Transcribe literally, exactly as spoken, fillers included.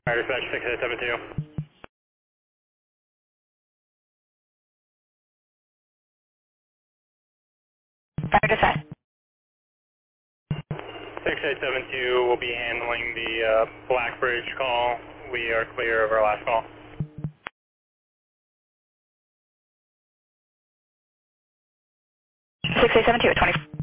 Fire dispatch six eight seven two. Fire dispatch. six eight seven two will be handling the uh, Black Bridge call. We are clear of our last call. six eight seven two at twenty.